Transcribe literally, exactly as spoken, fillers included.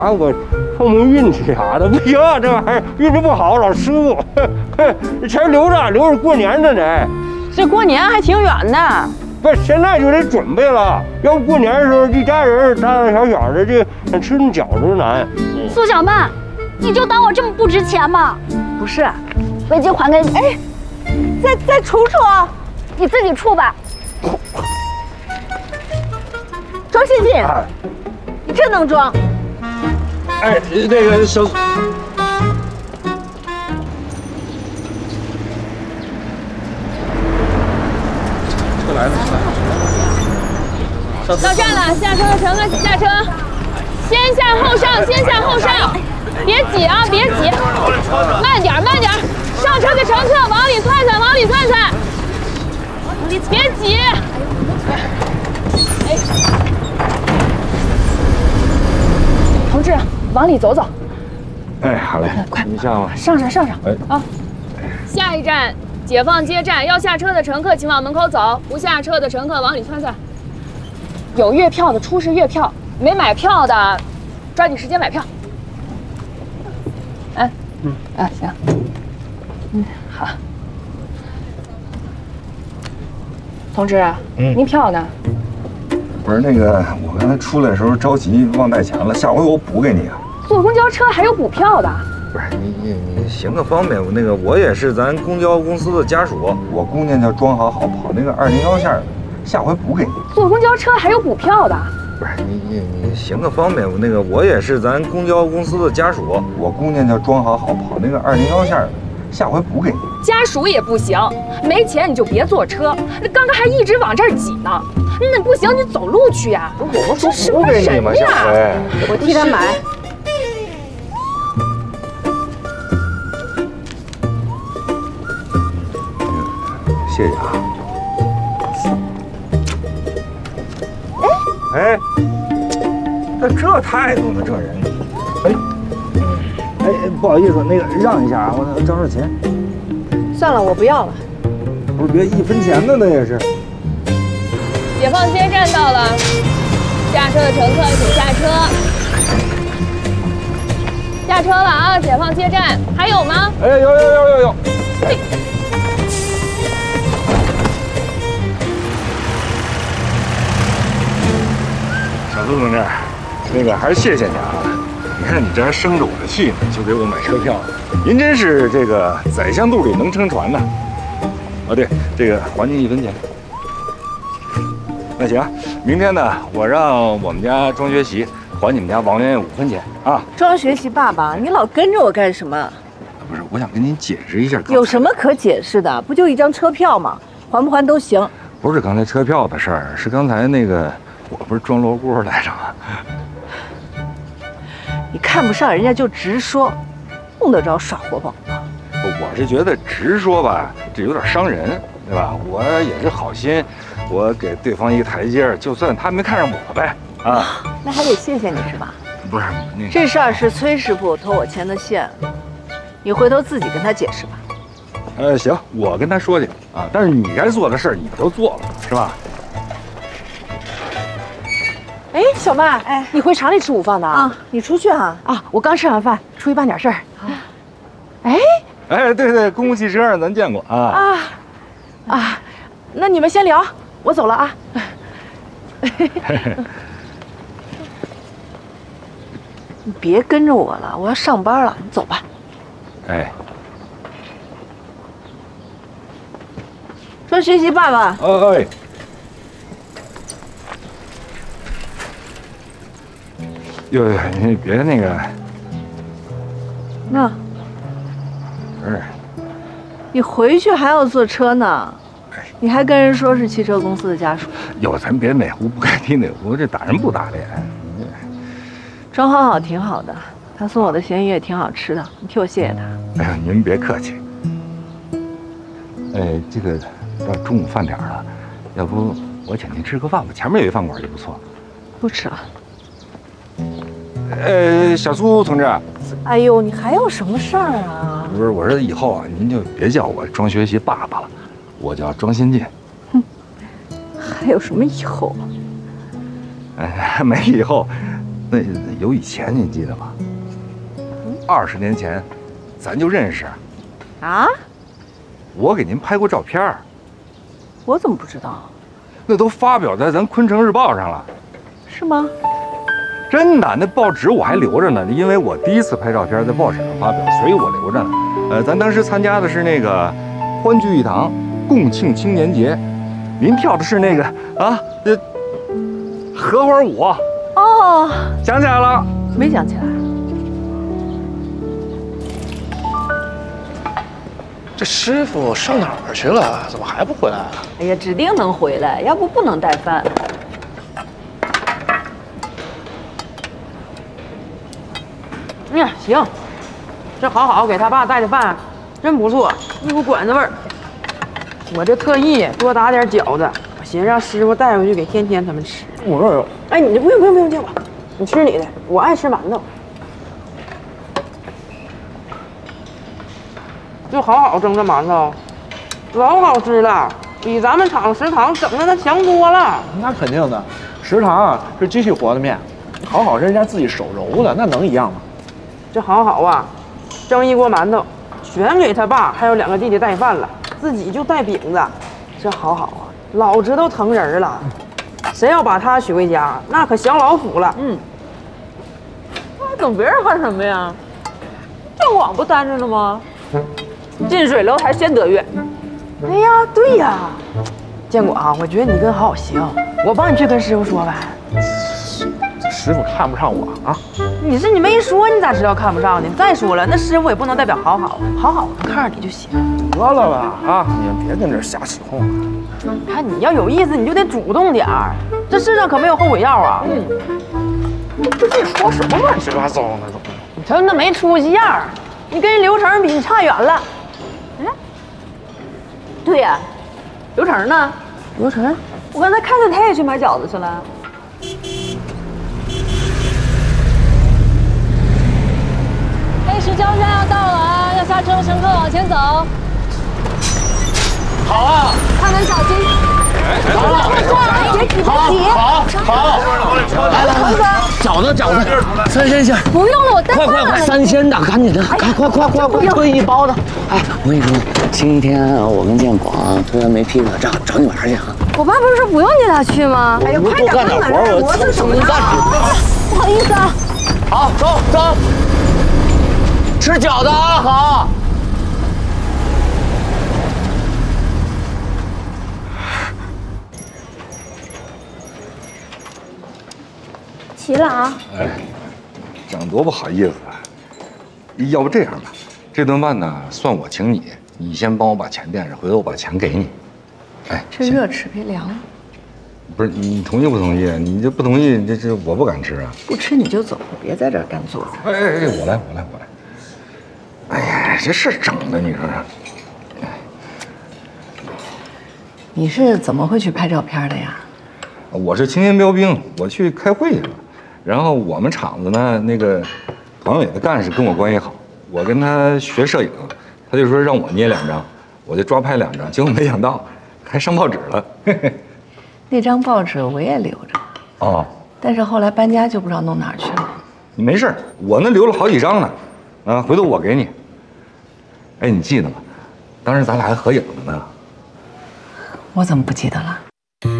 啊，我碰碰运气啥的，不行，这玩意儿运气不好老失误，这钱留着，留着过年的呢。 这过年还挺远的。 不是，现在就得准备了，要不过年的时候一家人大大小小的，这吃顿饺子都难。 苏小曼，你就当我这么不值钱吗？ 不是， 围巾还给你。 哎，再再杵杵， 你自己处吧。 装信信，你真能装。 哎，那个小。来了， 到站了，下车的乘客请下车，先下后上，先下后上，别挤啊，别挤，慢点，慢点，上车的乘客往里窜窜，往里窜窜，别挤。哎，同志，往里走走。 哎，好嘞， 快， 你下吧， 上上上上， 哎啊，下一站。解放街站，要下车的乘客请往门口走，不下车的乘客往里窜窜。有月票的出示月票，没买票的抓紧时间买票。哎，嗯，啊，行，嗯，好。同志，嗯，您票呢？ 不是那个，我刚才出来的时候着急忘带钱了，下回我补给你啊。 坐公交车还有补票的。 不是你你你行个方便，那个我也是咱公交公司的家属，我姑娘叫庄好好，跑那个二零幺线的，下回补给你。 坐公交车还有补票的。 不是你你你行个方便，那个我也是咱公交公司的家属，我姑娘叫庄好好，跑那个二零幺线的，下回补给你。 家属也不行，没钱你就别坐车，那刚刚还一直往这儿挤呢，那不行你走路去呀。 不是我不说补给你吗？下回我替他买。 谢谢啊。哎哎，那这态度呢？这人，哎哎哎，不好意思，那个让一下啊，我找找钱。 算了，我不要了。 不是别一分钱的那也是。 解放街站到了，下车的乘客请下车。下车了啊！解放街站还有吗？ 哎，有有有有有。 哎小苏同志，那个还是谢谢你啊！你看你这还生着我的气呢，就给我买车票。您真是这个宰相肚里能撑船呐！哦，对，这个还您一分钱。那行，明天呢，我让我们家庄学习还你们家王媛媛五分钱啊！ 庄学习爸爸，你老跟着我干什么？ 不是，我想跟您解释一下。 有什么可解释的？不就一张车票吗？还不还都行。 不是刚才车票的事儿，是刚才那个。我不是装罗锅来着吗？ 你看不上人家就直说，用得着耍活宝吗？ 我是觉得直说吧，这有点伤人，对吧？我也是好心，我给对方一个台阶，就算他没看上我呗。啊， 那还得谢谢你是吧？ 不是，那这事儿是崔师傅托我牵的线，你回头自己跟他解释吧。 呃，行，我跟他说去啊。但是你该做的事儿你都做了，是吧？ 哎，小曼，哎，你回厂里吃午饭呢？啊，你出去啊？啊，我刚吃完饭，出去办点事儿。哎， 哎，对对，公共汽车上咱见过啊。 啊，啊，那你们先聊，我走了啊。你别跟着我了，我要上班了，你走吧。 哎， 说学习爸爸。 哎。哟哟，你别那个。 那。 不是。 你回去还要坐车呢，你还跟人说是汽车公司的家属。 哟，咱别哪壶不开提哪壶，这打人不打脸。 庄好好挺好的，他送我的咸鱼也挺好吃的，你替我谢谢他。 哎呀，您别客气。哎，这个到中午饭点了，要不我请您吃个饭吧？前面有一饭馆也不错。 不吃了。 呃，小苏同志。 哎呦，你还有什么事儿啊？ 不是，我说以后啊，您就别叫我庄学习爸爸了，我叫庄新进。 哼，还有什么以后？ 哎，没以后。 那有以前你记得吗？二十年前，咱就认识。 啊？ 我给您拍过照片， 我怎么不知道？ 那都发表在咱昆城日报上了。 是吗？ 真的，那报纸我还留着呢，因为我第一次拍照片在报纸上发表，所以我留着呢。呃，咱当时参加的是那个欢聚一堂共庆青年节，您跳的是那个啊，这荷花舞。 哦， 想起来了？ 没想起来。 这师傅上哪儿去了？怎么还不回来啊？ 哎呀，指定能回来，要不不能带饭。 嗯，行，这好好给他爸带的饭，真不错，一股馆子味儿。我这特意多打点饺子，我寻思让师傅带回去给天天他们吃。 我这儿有。 哎，你这不用不用不用见我，你吃你的，我爱吃馒头。就好好蒸的馒头，老好吃了，比咱们厂食堂整的那强多了。 那肯定的，食堂啊是机器和的面，好好人家自己手揉的，那能一样吗？ 这好好啊，蒸一锅馒头，全给他爸还有两个弟弟带饭了，自己就带饼子。这好好啊，老知道疼人了。谁要把他娶回家，那可享老福了。嗯，那等别人干什么呀？这网不单着呢吗？近水楼台先得月。哎呀，对呀，建国啊，我觉得你跟好好行，我帮你去跟师傅说呗。 这师傅看不上我啊！ 你是你没说，你咋知道看不上呢？再说了，那师傅也不能代表好好，好好能看上你就行。 得了吧啊！你们别跟这儿瞎起哄了。 看你要有意思，你就得主动点儿。这世上可没有后悔药啊！嗯， 这这说什么乱七八糟呢？都你真的没出息样儿，你跟人刘成比，你差远了。哎，对呀，刘成呢？刘成，我刚才看见他也去买饺子去了。 黑石交站要到了啊，要下车，乘客往前走。 好啊！ 看门小心。 好了， 别挤，别挤。 好，好，来来来，饺子饺子，三鲜馅。 不用了，我带快快快，三鲜的，赶紧的，快快快快快，特意包的。哎，我跟你说，今天我跟建广突然没批了，找找你玩去啊。 我爸不是说不用你俩去吗？ 哎呀，快点，多干点活，我凑什么干？ 不好意思啊。 好，走走，吃饺子啊，好。 齐了啊！ 哎，长多不好意思啊！要不这样吧，这顿饭呢算我请你，你先帮我把钱垫上，回头我把钱给你。哎， 这热吃别凉。 不是你同意不同意？你这不同意，这这我不敢吃啊！ 不吃你就走，别在这儿干坐着。 哎哎哎，我来我来我来！哎呀，这是整的，你说说。 你是怎么会去拍照片的呀？ 我是青年标兵，我去开会去了。然后我们厂子呢，那个黄伟的干事跟我关系好，我跟他学摄影，他就说让我捏两张，我就抓拍两张，结果没想到还上报纸了。嘿嘿， 那张报纸我也留着， 哦， 但是后来搬家就不知道弄哪儿去了。 你没事，我那留了好几张呢，啊，回头我给你。哎，你记得吗？当时咱俩还合影了呢。 我怎么不记得了？